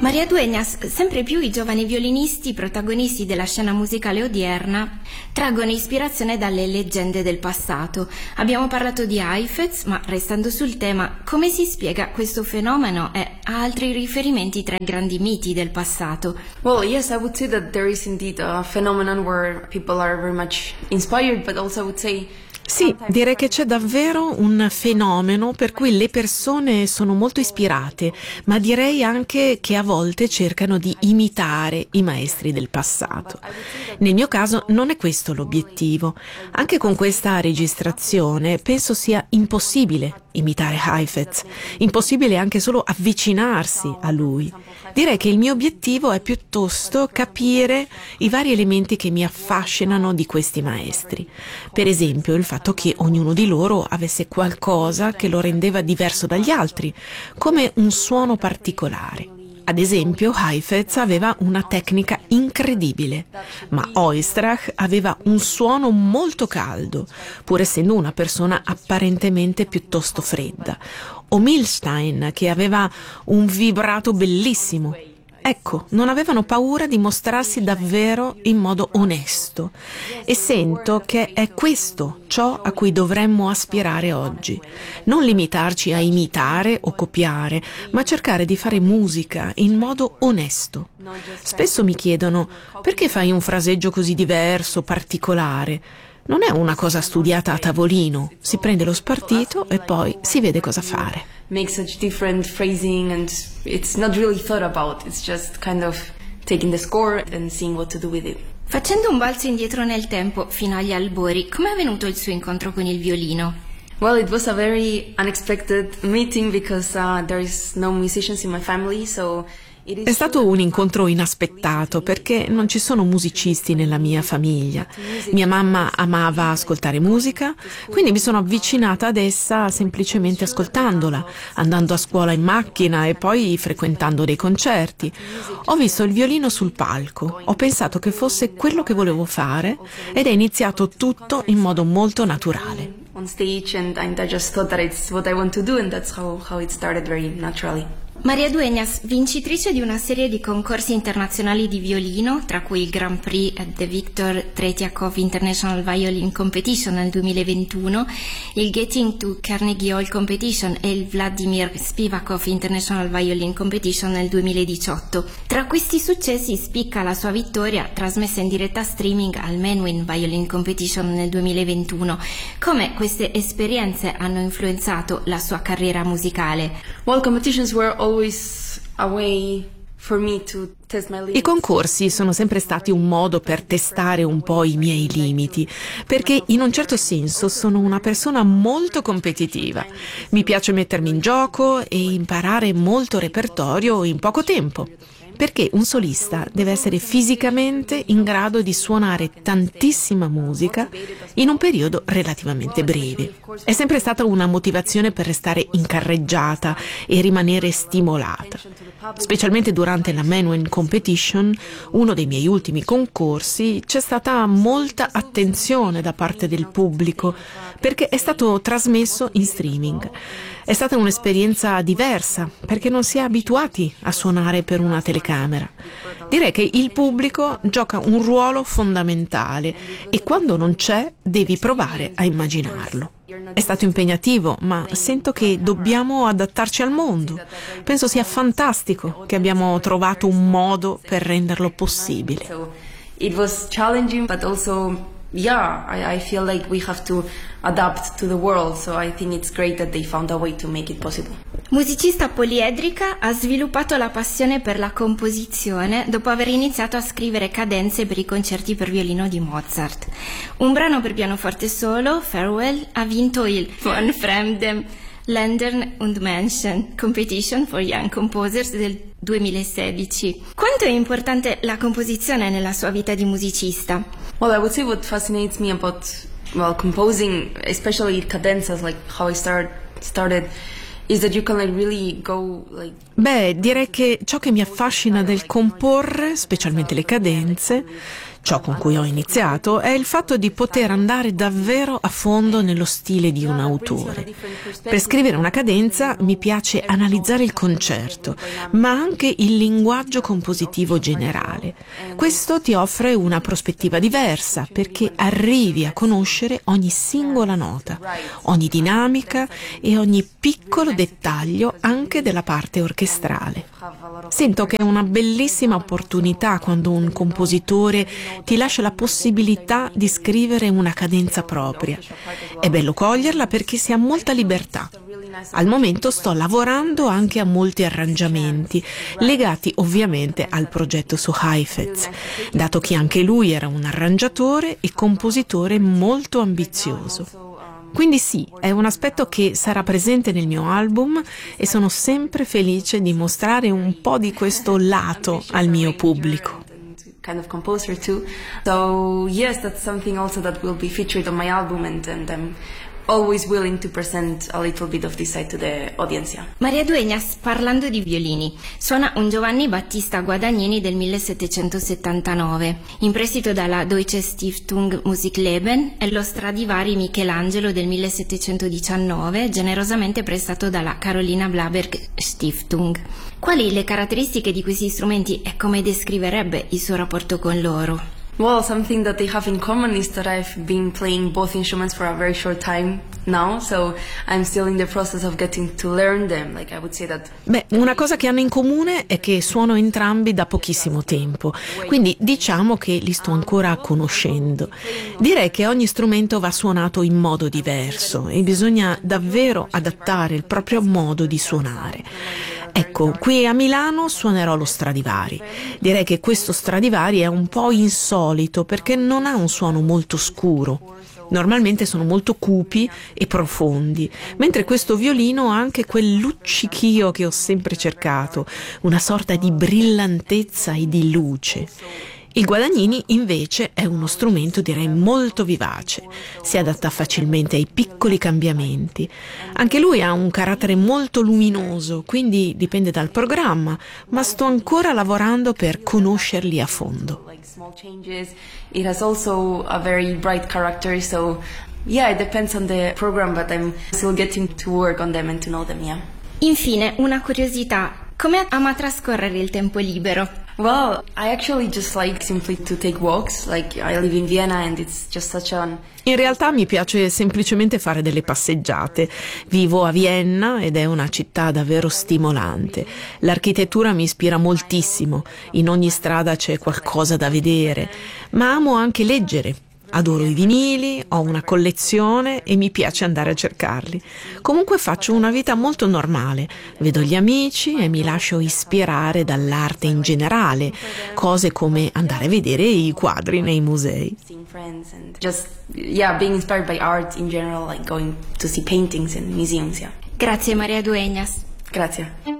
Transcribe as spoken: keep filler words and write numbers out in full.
Maria Dueñas, sempre più i giovani violinisti protagonisti della scena musicale odierna traggono ispirazione dalle leggende del passato. Abbiamo parlato di Heifetz, ma restando sul tema, come si spiega questo fenomeno e altri riferimenti tra i grandi miti del passato? Well, yes, I would say that there is indeed a phenomenon where people are very much inspired, but also I would say Sì, direi che c'è davvero un fenomeno per cui le persone sono molto ispirate, ma direi anche che a volte cercano di imitare i maestri del passato. Nel mio caso non è questo l'obiettivo. Anche con questa registrazione penso sia impossibile imitare Heifetz, impossibile anche solo avvicinarsi a lui. Direi che il mio obiettivo è piuttosto capire i vari elementi che mi affascinano di questi maestri. Per esempio il fatto che ognuno di loro avesse qualcosa che lo rendeva diverso dagli altri, come un suono particolare. Ad esempio, Heifetz aveva una tecnica incredibile, ma Oistrakh aveva un suono molto caldo, pur essendo una persona apparentemente piuttosto fredda. O Milstein, che aveva un vibrato bellissimo. Ecco, non avevano paura di mostrarsi davvero in modo onesto e sento che è questo ciò a cui dovremmo aspirare oggi. Non limitarci a imitare o copiare, ma cercare di fare musica in modo onesto. Spesso mi chiedono: perché fai un fraseggio così diverso, particolare? Non è una cosa studiata a tavolino, si prende lo spartito e poi si vede cosa fare. make such different phrasing, and it's not really thought about. It's just kind of taking the score and seeing what to do with it. Facendo un balzo indietro nel tempo fino agli albori, come è avvenuto il suo incontro con il violino? Well, it was a very unexpected meeting because uh, there is no musicians in my family, so È stato un incontro inaspettato perché non ci sono musicisti nella mia famiglia. Mia mamma amava ascoltare musica, quindi mi sono avvicinata ad essa semplicemente ascoltandola, andando a scuola in macchina e poi frequentando dei concerti. Ho visto il violino sul palco, ho pensato che fosse quello che volevo fare ed è iniziato tutto in modo molto naturale. On stage, and I just thought that it's what I want to do, and that's how, how it started very naturally. Maria Dueñas, vincitrice di una serie di concorsi internazionali di violino, tra cui il Grand Prix at the Viktor Tretiakov International Violin Competition nel duemilaventuno, il Getting to Carnegie Hall Competition e il Vladimir Spivakov International Violin Competition nel duemiladiciotto. Tra questi successi spicca la sua vittoria trasmessa in diretta streaming al Menuhin Violin Competition nel duemilaventuno. Come queste esperienze hanno influenzato la sua carriera musicale? Well, competitions were always a way for me to test my limits. I concorsi sono sempre stati un modo per testare un po' i miei limiti, perché in un certo senso sono una persona molto competitiva. Mi piace mettermi in gioco e imparare molto repertorio in poco tempo. Perché un solista deve essere fisicamente in grado di suonare tantissima musica in un periodo relativamente breve. È sempre stata una motivazione per restare in carreggiata e rimanere stimolata. Specialmente durante la Menuhin Competition, uno dei miei ultimi concorsi, c'è stata molta attenzione da parte del pubblico perché è stato trasmesso in streaming. È stata un'esperienza diversa perché non si è abituati a suonare per una telecamera. Direi che il pubblico gioca un ruolo fondamentale e quando non c'è devi provare a immaginarlo. È stato impegnativo, ma sento che dobbiamo adattarci al mondo. Penso sia fantastico che abbiamo trovato un modo per renderlo possibile. It was challenging, but also yeah, I, I feel like we have to adapt to the world, so I think it's great that they found a way to make it possible. Musicista poliedrica, ha sviluppato la passione per la composizione dopo aver iniziato a scrivere cadenze per i concerti per violino di Mozart. Un brano per pianoforte solo, Farewell, ha vinto il Von Fremden Ländern und Menschen Competition for Young Composers del duemilasedici. Quanto è importante la composizione nella sua vita di musicista? Well, I would say what fascinates me about, well, composing, especially cadenzas, like how I start, started, is that you can like really go like... Beh, direi che ciò che mi affascina del comporre, specialmente le cadenze, Ciò con cui ho iniziato è il fatto di poter andare davvero a fondo nello stile di un autore. Per scrivere una cadenza mi piace analizzare il concerto, ma anche il linguaggio compositivo generale. Questo ti offre una prospettiva diversa perché arrivi a conoscere ogni singola nota, ogni dinamica e ogni piccolo dettaglio anche della parte orchestrale. Sento che è una bellissima opportunità quando un compositore ti lascia la possibilità di scrivere una cadenza propria. È bello coglierla perché si ha molta libertà. Al momento sto lavorando anche a molti arrangiamenti, legati ovviamente al progetto su Heifetz, dato che anche lui era un arrangiatore e compositore molto ambizioso. Quindi sì, è un aspetto che sarà presente nel mio album e sono sempre felice di mostrare un po' di questo lato al mio pubblico. Kind of composer too. So yes, that's something also that will be featured on my album, and, and I'm always willing to present a little bit of this side to the audience. Yeah. Maria Dueñas, parlando di violini, suona un Giovanni Battista Guadagnini del millesettecentosettantanove, in prestito dalla Deutsche Stiftung Musikleben, e lo Stradivari Michelangelo del millesettecentodiciannove, generosamente prestato dalla Carolina Blaberg Stiftung. Quali le caratteristiche di questi strumenti e come descriverebbe il suo rapporto con loro? Well, something that they have in common is that I've been playing both instruments for a very short time now, so I'm still in the process of getting to learn them. Like I would say that. Beh, una cosa che hanno in comune è che suono entrambi da pochissimo tempo, quindi diciamo che li sto ancora conoscendo. Direi che ogni strumento va suonato in modo diverso e bisogna davvero adattare il proprio modo di suonare. Ecco, qui a Milano suonerò lo Stradivari. Direi che questo Stradivari è un po' insolito perché non ha un suono molto scuro. Normalmente sono molto cupi e profondi, mentre questo violino ha anche quel luccichio che ho sempre cercato, una sorta di brillantezza e di luce. Il Guadagnini invece è uno strumento direi molto vivace, si adatta facilmente ai piccoli cambiamenti. Anche lui ha un carattere molto luminoso, quindi dipende dal programma, ma sto ancora lavorando per conoscerli a fondo. It has also a very bright character, so yeah, it depends on the program, but I'm still getting to work on them and to know them, yeah. Infine, una curiosità. Come ama trascorrere il tempo libero? Well, I actually just like simply to take walks. Like I live in Vienna and it's just such an... In realtà mi piace semplicemente fare delle passeggiate. Vivo a Vienna ed è una città davvero stimolante. L'architettura mi ispira moltissimo. In ogni strada c'è qualcosa da vedere. Ma amo anche leggere. Adoro i vinili, ho una collezione e mi piace andare a cercarli. Comunque faccio una vita molto normale, vedo gli amici e mi lascio ispirare dall'arte in generale, cose come andare a vedere i quadri nei musei. Just, yeah, being inspired by art in general, like going to see paintings and museums, yeah. Grazie Maria Dueñas. Grazie.